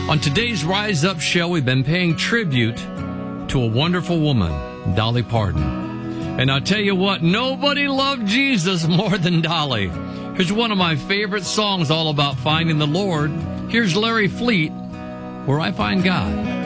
On today's Rise Up show, we've been paying tribute to a wonderful woman, Dolly Parton. And I'll tell you what, nobody loved Jesus more than Dolly. Here's one of my favorite songs all about finding the Lord. Here's Larry Fleet, Where I Find God.